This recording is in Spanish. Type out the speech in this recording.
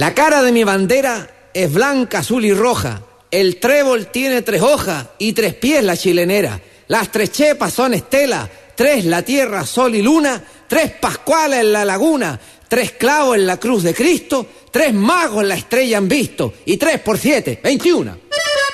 La cara de mi bandera es blanca, azul y roja. El trébol tiene 3 hojas y 3 pies la chilenera. Las 3 chepas son estelas, 3 la tierra, sol y luna, 3 pascuales en la laguna, 3 clavos en la cruz de Cristo, 3 magos la estrella han visto y 3 por 7, 21.